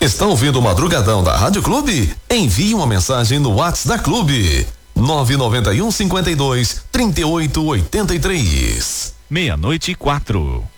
Está ouvindo o Madrugadão da Rádio Clube? Envie uma mensagem no WhatsApp da Clube. 991 52 3883. 00:04.